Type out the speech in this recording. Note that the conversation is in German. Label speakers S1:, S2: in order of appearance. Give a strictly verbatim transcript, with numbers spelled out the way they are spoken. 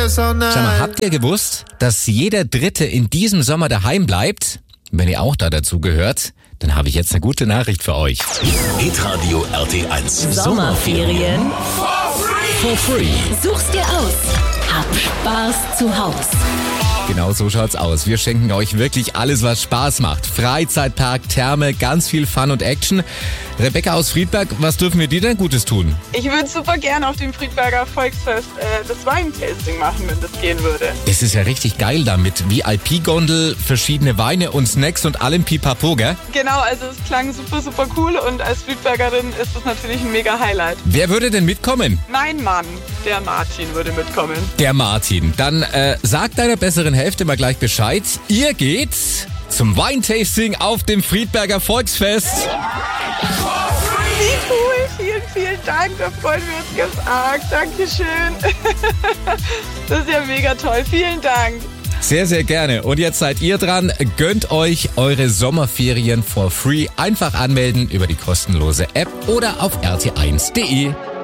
S1: Sag mal, habt ihr gewusst, dass jeder Dritte in diesem Sommer daheim bleibt? Wenn ihr auch da dazu gehört, dann habe ich jetzt eine gute Nachricht für euch.
S2: Hitradio R T eins.
S3: Sommerferien
S1: For free.
S3: such's dir aus. Hab Spaß zu Haus.
S1: Genau so schaut's aus. Wir schenken euch wirklich alles, was Spaß macht. Freizeitpark, Therme, ganz viel Fun und Action. Rebecca aus Friedberg, was dürfen wir dir denn Gutes tun?
S4: Ich würde super gerne auf dem Friedberger Volksfest äh, das Weintasting machen, wenn das gehen würde.
S1: Das ist ja richtig geil da mit V I P-Gondel, verschiedene Weine und Snacks und allem Pipapo, gell?
S4: Genau, also es klang super, super cool und als Friedbergerin ist das natürlich ein mega Highlight.
S1: Wer würde denn mitkommen?
S4: Mein Mann, der Martin, würde mitkommen.
S1: Der Martin. Dann äh, sag deiner besseren Hälfte mal gleich Bescheid. Ihr geht zum Weintasting auf dem Friedberger Volksfest.
S4: Wie cool, vielen, vielen Dank, da freuen wir uns ganz arg. Dankeschön. Das ist ja mega toll, vielen Dank.
S1: Sehr, sehr gerne. Und jetzt seid ihr dran. Gönnt euch eure Sommerferien for free. Einfach anmelden über die kostenlose App oder auf r t eins punkt d e.